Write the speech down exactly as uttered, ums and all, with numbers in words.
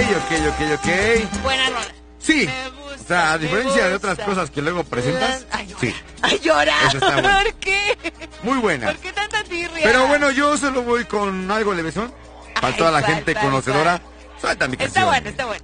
ok, ok, ok. Buena rola. Sí. O sea, a diferencia de otras cosas que luego presentas, Ay, sí. Ay, llorar. Eso está bueno. ¿Por qué? Muy buena. ¿Por qué tanta tirria? Pero bueno, yo solo voy con algo levesón. Para Ay, toda la ¿cuál, gente cuál, conocedora. Suelta mi Está canción. bueno, está bueno.